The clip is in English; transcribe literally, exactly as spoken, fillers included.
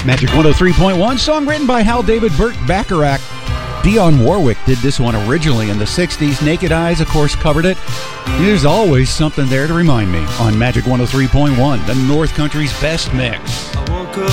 Magic one oh three point one, song written by Hal David Burt Bacharach. Dionne Warwick did this one originally in the sixties. Naked Eyes, of course, covered it. There's always something there to remind me on Magic one oh three point one, the North Country's best mix.